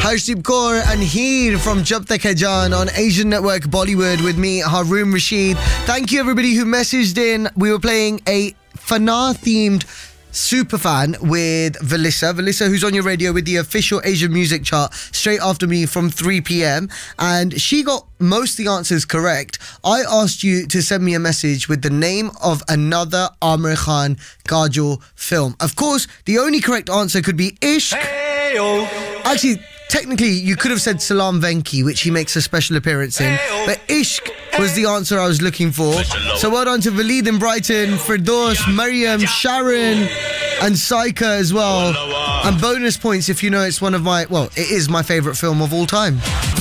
Harshdeep Kaur and Heer from Jab Tak Hai Jaan on Asian Network Bollywood with me, Haroon Rashid. Thank you everybody who messaged in. We were playing a Fana-themed Superfan with Valissa. Valissa, who's on your radio with the official Asian music chart straight after me from 3 p.m. And she got most of the answers correct. I asked you to send me a message with the name of another Aamir Khan Kajol film. Of course, the only correct answer could be Ishq. Hey-o. Actually, technically, you could have said Salam Venki, which he makes a special appearance in. But Ishq was the answer I was looking for. So well done to Waleed in Brighton, Firdaus, Mariam, Sharon, and Saika as well. And bonus points if you know it's one of my, well, it is my favourite film of all time.